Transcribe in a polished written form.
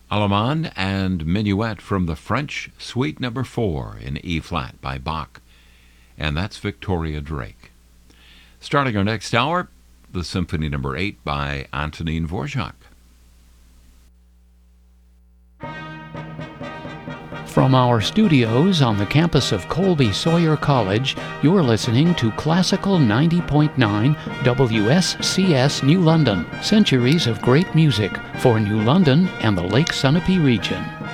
Allemande and Minuet from the French Suite Number 4 in E-flat by Bach. And that's Victoria Drake. Starting our next hour, the Symphony Number 8 by Antonin Dvorak. From our studios on the campus of Colby Sawyer College, you're listening to Classical 90.9 WSCS New London. Centuries of great music for New London and the Lake Sunapee region.